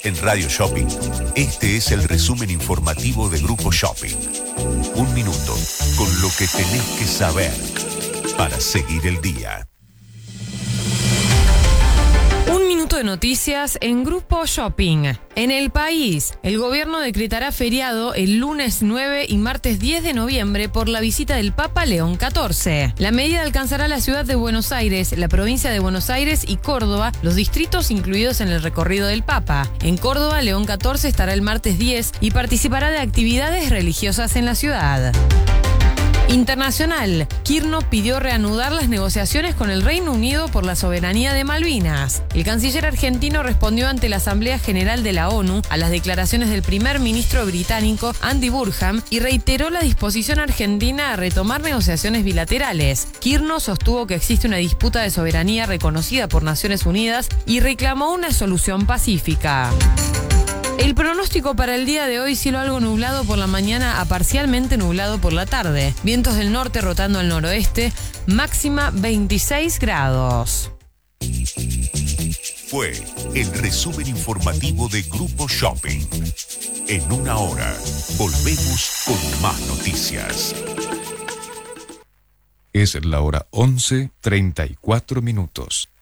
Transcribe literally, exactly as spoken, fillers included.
En Radio Shopping, este es el resumen informativo de Grupo Shopping. Un minuto con lo que tenés que saber para seguir el día. Un minuto de noticias en Grupo Shopping. En el país, el gobierno decretará feriado el lunes nueve y martes diez de noviembre por la visita del Papa León catorce. La medida alcanzará la ciudad de Buenos Aires, la provincia de Buenos Aires y Córdoba, los distritos incluidos en el recorrido del Papa. En Córdoba, León catorce estará el martes diez y participará de actividades religiosas en la ciudad. Internacional. Kirchner pidió reanudar las negociaciones con el Reino Unido por la soberanía de Malvinas. El canciller argentino respondió ante la Asamblea General de la ONU a las declaraciones del primer ministro británico Andy Burnham y reiteró la disposición argentina a retomar negociaciones bilaterales. Kirchner sostuvo que existe una disputa de soberanía reconocida por Naciones Unidas y reclamó una solución pacífica. El pronóstico para el día de hoy: cielo algo nublado por la mañana a parcialmente nublado por la tarde. Vientos del norte rotando al noroeste, máxima veintiséis grados. Fue el resumen informativo de Grupo Shopping. En una hora, volvemos con más noticias. Es la hora once treinta y cuatro minutos.